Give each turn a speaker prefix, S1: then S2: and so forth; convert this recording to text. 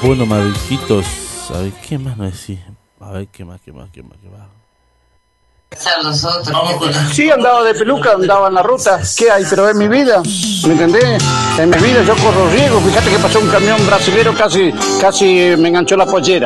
S1: jugando Malditos. A ver, ¿qué más no decís? A ver, ¿qué más?
S2: Sí, andaba de peluca, andaba en la ruta. ¿Qué hay? Pero en mi vida, ¿me entendés? En mi vida yo corro riesgo. Fíjate que pasó un camión brasilero, casi me enganchó la pollera.